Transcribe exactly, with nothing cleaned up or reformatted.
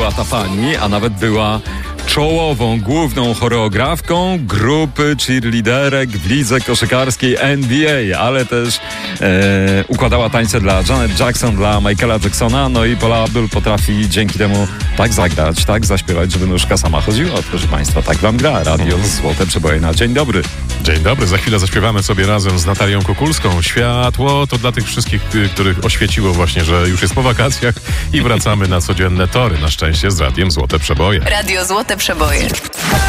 była ta pani, a nawet była czołową, główną choreografką grupy cheerleaderek w lidze koszykarskiej N B A, ale też e, układała tańce dla Janet Jackson, dla Michaela Jacksona, no i Paula Abdul potrafi dzięki temu tak zagrać, tak zaśpiewać, żeby nóżka sama chodziła. Proszę Państwa, tak wam gra Radio Złote Przeboje na dzień dobry. Dzień dobry, za chwilę zaśpiewamy sobie razem z Natalią Kukulską. Światło to dla tych wszystkich, których oświeciło właśnie, że już jest po wakacjach i wracamy na codzienne tory, na szczęście z Radiem Złote Przeboje. Radio Złote Przeboje.